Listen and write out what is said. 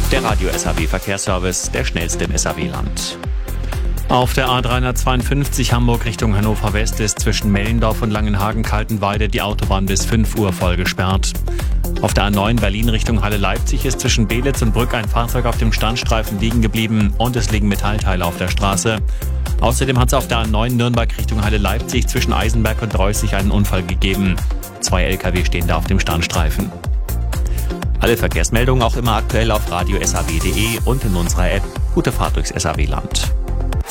Der Radio SAW Verkehrsservice, der schnellste im SAW-Land. Auf der A352 Hamburg Richtung Hannover West ist zwischen Mellendorf und Langenhagen-Kaltenweide die Autobahn bis 5 Uhr voll gesperrt. Auf der A9 Berlin Richtung Halle-Leipzig ist zwischen Belitz und Brück ein Fahrzeug auf dem Standstreifen liegen geblieben und es liegen Metallteile auf der Straße. Außerdem hat es auf der A9 Nürnberg Richtung Halle-Leipzig zwischen Eisenberg und Reußig einen Unfall gegeben. 2 LKW stehen da auf dem Standstreifen. Alle Verkehrsmeldungen auch immer aktuell auf radio-saw.de und in unserer App. Gute Fahrt durchs SAW-Land.